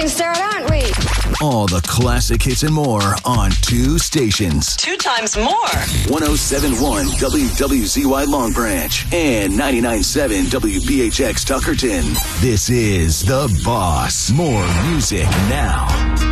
getting started, aren't we? All the classic hits and more on two stations. 2 times more. 107.1 WWZY Long Branch and 99.7 WBHX Tuckerton. This is The Boss. More music now.